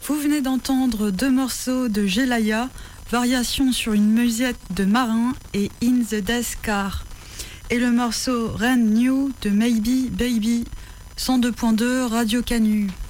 Vous venez d'entendre deux morceaux de Gelaya, Variation sur une musette de Marin et In the Death Car. Et le morceau Rain New de Maybe Baby, 102.2 Radio Canu.